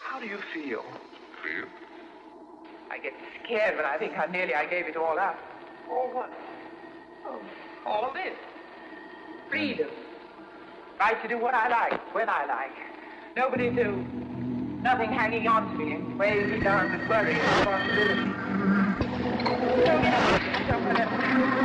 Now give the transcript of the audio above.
How do you feel? Feel? I get scared when I think how nearly I gave it all up. All what? Oh, all of this. Freedom. Right to do what I like, when I like. Nobody to... Nothing hanging on to me and weighing me down with worry and responsibility.